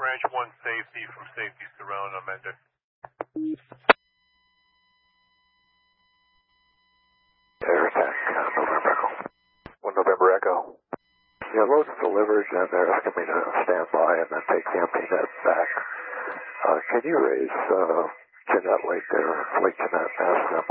Ranch 1 safety from safety surround on Mendon. Air attack, November Echo. 1 November Echo. Yeah, loads delivered, and they're asking me to stand by and then take the empty net back. Can you raise Jeanette Lake there, Lake Jeanette, and ask them